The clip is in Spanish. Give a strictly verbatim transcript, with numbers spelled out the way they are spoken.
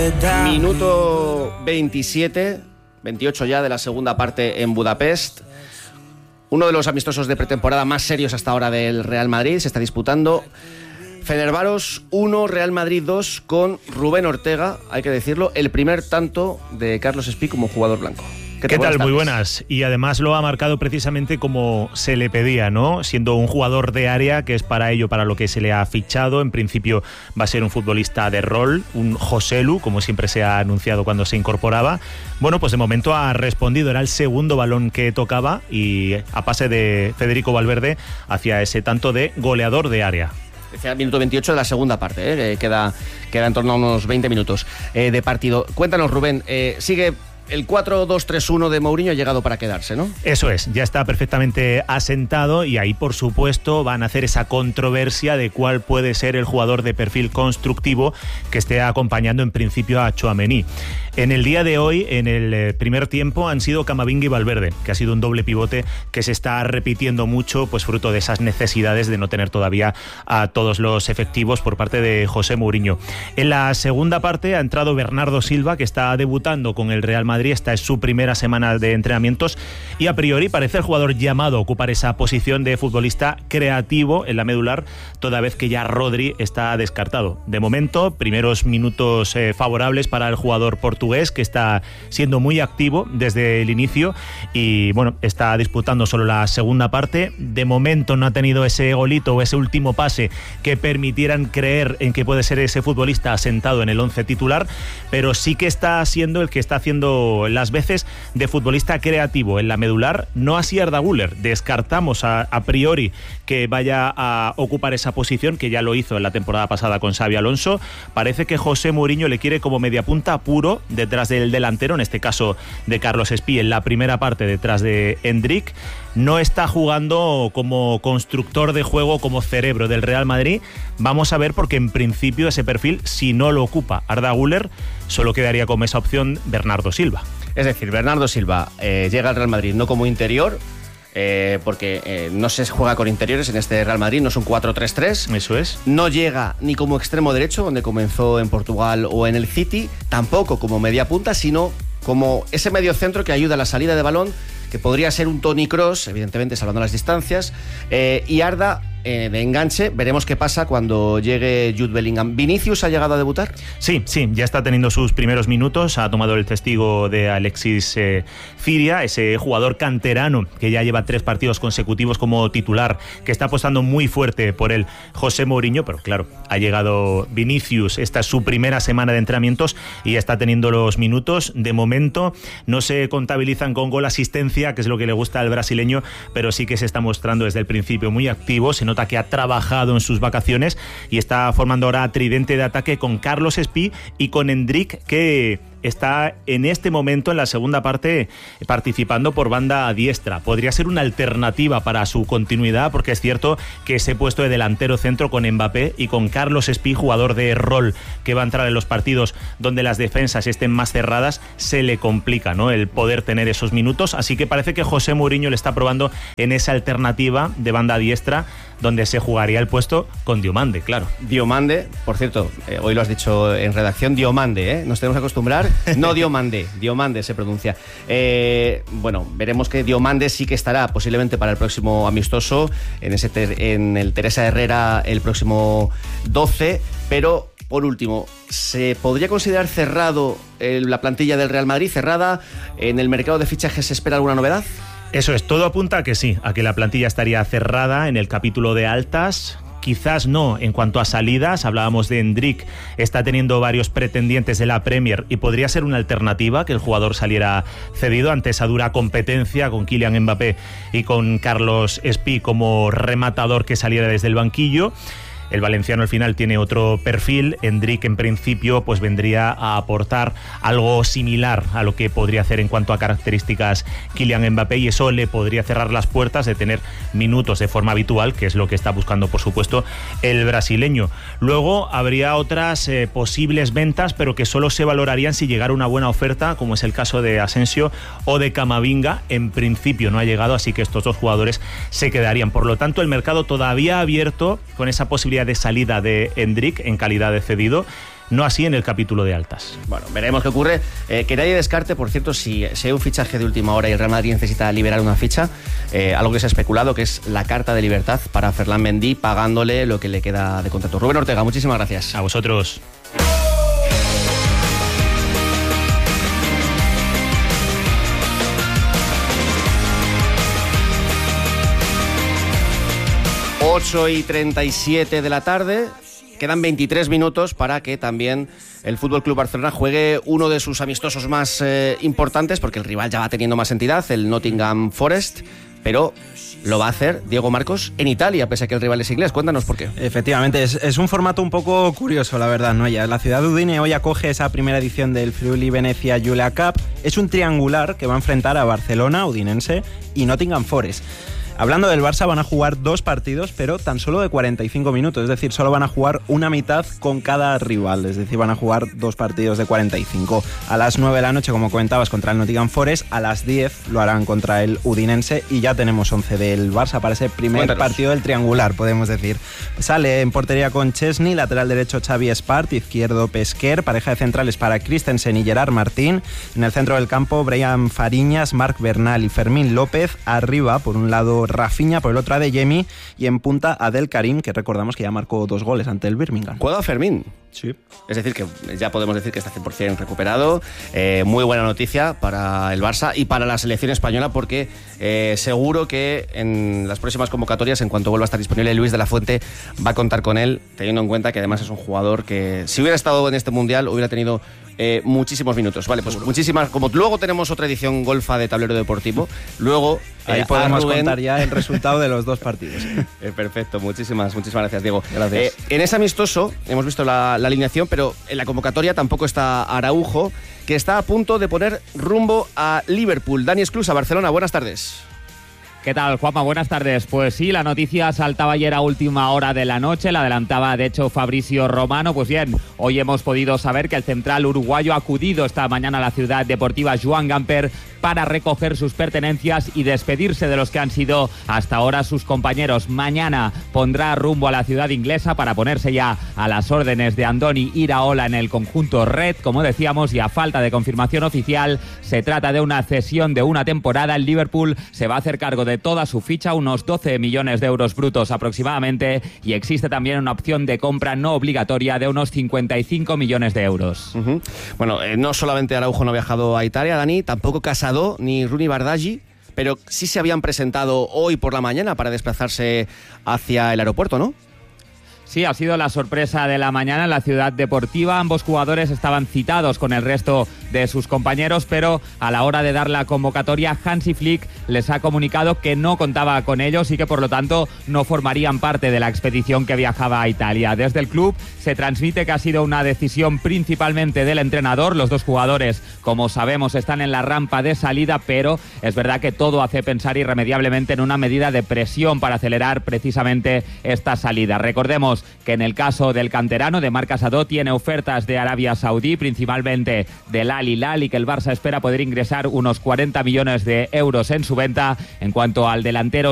Minuto veintisiete, veintiocho ya de la segunda parte en Budapest. Uno de los amistosos de pretemporada más serios hasta ahora del Real Madrid se está disputando. Fenerbahçe uno, Real Madrid dos, con Rubén Ortega, hay que decirlo, el primer tanto de Carlos Espí como jugador blanco. ¿Qué, ¿Qué tal? Muy buenas. Y además lo ha marcado precisamente como se le pedía, ¿no? Siendo un jugador de área, que es para ello para lo que se le ha fichado. En principio va a ser un futbolista de rol, un Joselu, como siempre se ha anunciado cuando se incorporaba. Bueno, pues de momento ha respondido. Era el segundo balón que tocaba y a pase de Federico Valverde hacia ese tanto de goleador de área. Decía el minuto veintiocho de la segunda parte, ¿eh? queda, queda en torno a unos veinte minutos eh, de partido. Cuéntanos, Rubén, eh, sigue... El cuatro dos tres uno de Mourinho ha llegado para quedarse, ¿no? Eso es, ya está perfectamente asentado y ahí, por supuesto, van a hacer esa controversia de cuál puede ser el jugador de perfil constructivo que esté acompañando en principio a Tchouaméni. En el día de hoy, en el primer tiempo, han sido Camavinga y Valverde, que ha sido un doble pivote que se está repitiendo mucho, pues fruto de esas necesidades de no tener todavía a todos los efectivos por parte de José Mourinho. En la segunda parte ha entrado Bernardo Silva, que está debutando con el Real Madrid. Esta es su primera semana de entrenamientos y a priori parece el jugador llamado a ocupar esa posición de futbolista creativo en la medular, toda vez que ya Rodri está descartado. De momento, primeros minutos eh, favorables para el jugador portugués, que está siendo muy activo desde el inicio y bueno, está disputando solo la segunda parte. De momento no ha tenido ese golito o ese último pase que permitieran creer en que puede ser ese futbolista asentado en el once titular, pero sí que está siendo el que está haciendo las veces de futbolista creativo en la medular, no así Arda Güler. Descartamos a, a priori que vaya a ocupar esa posición, que ya lo hizo en la temporada pasada con Xabi Alonso. Parece que José Mourinho le quiere como mediapunta puro detrás del delantero, en este caso de Carlos Espí, en la primera parte detrás de Endrick. No está jugando como constructor de juego, como cerebro del Real Madrid. Vamos a ver, porque en principio ese perfil, si no lo ocupa Arda Güler, solo quedaría como esa opción Bernardo Silva. Es decir, Bernardo Silva eh, llega al Real Madrid no como interior, eh, porque eh, no se juega con interiores en este Real Madrid, no es un cuatro tres tres. Eso es. No llega ni como extremo derecho, donde comenzó en Portugal o en el City, tampoco como media punta, sino como ese medio centro que ayuda a la salida de balón, que podría ser un Toni Kroos, evidentemente salvando las distancias, eh, y Arda eh, de enganche. Veremos qué pasa cuando llegue Jude Bellingham. ¿Vinicius ha llegado a debutar? Sí, sí, ya está teniendo sus primeros minutos. Ha tomado el testigo de Alexis eh, Ciria, ese jugador canterano que ya lleva tres partidos consecutivos como titular, que está apostando muy fuerte por él José Mourinho, pero claro, ha llegado Vinicius. Esta es su primera semana de entrenamientos y ya está teniendo los minutos. De momento no se contabilizan con gol, asistencia, que es lo que le gusta al brasileño, pero sí que se está mostrando desde el principio muy activo. Se nota que ha trabajado en sus vacaciones y está formando ahora tridente de ataque con Carlos Espí y con Endrick, que está en este momento en la segunda parte participando por banda diestra. Podría ser una alternativa para su continuidad, porque es cierto que ese puesto de delantero centro con Mbappé y con Carlos Espí, jugador de rol que va a entrar en los partidos donde las defensas estén más cerradas, se le complica, ¿no?, el poder tener esos minutos. Así que parece que José Mourinho le está probando en esa alternativa de banda diestra, donde se jugaría el puesto con Diomande, claro. Diomande, por cierto, eh, hoy lo has dicho en redacción, Diomande, ¿eh? Nos tenemos que acostumbrar. No Diomande, Diomande se pronuncia. Eh, bueno, veremos que Diomande sí que estará posiblemente para el próximo amistoso, en, ese ter- en el Teresa Herrera el próximo doce, pero... Por último, ¿se podría considerar cerrado el, la plantilla del Real Madrid? ¿Cerrada? ¿En el mercado de fichajes se espera alguna novedad? Eso es, todo apunta a que sí, a que la plantilla estaría cerrada en el capítulo de altas. Quizás no en cuanto a salidas. Hablábamos de Endrick, está teniendo varios pretendientes de la Premier y podría ser una alternativa que el jugador saliera cedido ante esa dura competencia con Kylian Mbappé y con Carlos Espí como rematador que saliera desde el banquillo. El valenciano al final tiene otro perfil. Endrick en principio pues vendría a aportar algo similar a lo que podría hacer en cuanto a características Kylian Mbappé, y eso le podría cerrar las puertas de tener minutos de forma habitual, que es lo que está buscando por supuesto el brasileño. Luego habría otras eh, posibles ventas, pero que solo se valorarían si llegara una buena oferta, como es el caso de Asensio o de Camavinga. En principio no ha llegado, así que estos dos jugadores se quedarían. Por lo tanto, el mercado todavía abierto con esa posibilidad de salida de Endrick en calidad de cedido. no así en el capítulo de altas. Bueno, veremos qué ocurre. Eh, que nadie descarte, por cierto, si, si hay un fichaje de última hora y el Real Madrid necesita liberar una ficha, eh, algo que se ha especulado, que es la carta de libertad para Ferland Mendy, pagándole lo que le queda de contrato. Rubén Ortega, muchísimas gracias. A vosotros. ocho y treinta y siete de la tarde. Quedan veintitrés minutos para que también el F C Barcelona juegue uno de sus amistosos más eh, importantes, porque el rival ya va teniendo más entidad, el Nottingham Forest, pero lo va a hacer Diego Marcos en Italia, pese a que el rival es inglés. Cuéntanos por qué. Efectivamente, es, es un formato un poco curioso, la verdad, ¿no? Ya la ciudad de Udine hoy acoge esa primera edición del Friuli Venezia Giulia Cup. Es un triangular que va a enfrentar a Barcelona, Udinense y Nottingham Forest. Hablando del Barça, van a jugar dos partidos, pero tan solo de cuarenta y cinco minutos, es decir, solo van a jugar una mitad con cada rival, es decir, van a jugar dos partidos de cuarenta y cinco. A las nueve de la noche, como comentabas, contra el Nottingham Forest, a las diez lo harán contra el Udinense y ya tenemos once del Barça para ese primer Cuéntanos. partido del triangular, podemos decir. Sale en portería con Chesney, lateral derecho Xavi Espart, izquierdo Pesquer, pareja de centrales para Christensen y Gerard Martín, en el centro del campo Brian Fariñas, Marc Bernal y Fermín López, arriba, por un lado Rafinha, por el otro Adeyemi, y en punta Adel Karim, que recordamos que ya marcó dos goles ante el Birmingham. ¿Juega Fermín? Sí. Es decir, que ya podemos decir que está cien por ciento recuperado. Eh, muy buena noticia para el Barça y para la selección española, porque eh, seguro que en las próximas convocatorias, en cuanto vuelva a estar disponible, Luis de la Fuente va a contar con él, teniendo en cuenta que además es un jugador que, si hubiera estado en este Mundial, hubiera tenido eh, muchísimos minutos. Vale, pues seguro. muchísimas. Como luego tenemos otra edición golfa de Tablero Deportivo, luego ahí eh, podemos Rubén... contar ya el resultado de los dos partidos. eh, perfecto, muchísimas, muchísimas gracias, Diego. Gracias. Eh, en ese amistoso hemos visto la, la alineación, pero en la convocatoria tampoco está Araujo, que está a punto de poner rumbo a Liverpool. Dani Esclusa, Barcelona, buenas tardes. ¿Qué tal, Juanma? Buenas tardes. Pues sí, la noticia saltaba ayer a última hora de la noche, la adelantaba de hecho Fabrizio Romano. Pues bien, hoy hemos podido saber que el central uruguayo ha acudido esta mañana a la ciudad deportiva Joan Gamper para recoger sus pertenencias y despedirse de los que han sido hasta ahora sus compañeros. Mañana pondrá rumbo a la ciudad inglesa para ponerse ya a las órdenes de Andoni Iraola en el conjunto Red, como decíamos, y a falta de confirmación oficial, se trata de una cesión de una temporada. El Liverpool se va a hacer cargo de toda su ficha, unos doce millones de euros brutos aproximadamente, y existe también una opción de compra no obligatoria de unos cincuenta y cinco millones de euros. Uh-huh. Bueno, eh, no solamente Araujo no ha viajado a Italia, Dani, tampoco Casado ni Rooney Bardghji, pero sí se habían presentado hoy por la mañana para desplazarse hacia el aeropuerto, ¿no? Sí, ha sido la sorpresa de la mañana en la ciudad deportiva. Ambos jugadores estaban citados con el resto de sus compañeros, pero a la hora de dar la convocatoria, Hansi Flick les ha comunicado que no contaba con ellos y que por lo tanto no formarían parte de la expedición que viajaba a Italia. Desde el club se transmite que ha sido una decisión principalmente del entrenador. Los dos jugadores, como sabemos, están en la rampa de salida, pero es verdad que todo hace pensar irremediablemente en una medida de presión para acelerar precisamente esta salida. Recordemos que en el caso del canterano de Marc Casado tiene ofertas de Arabia Saudí, principalmente del Al Hilal, y que el Barça espera poder ingresar unos cuarenta millones de euros en su venta. En cuanto al delantero